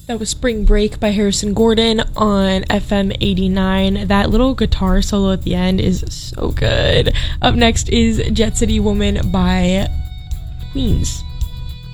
That was Spring Break by Harrison Gordon on FM 89. That little guitar solo at the end is so good. Up next is Jet City Woman by Queens.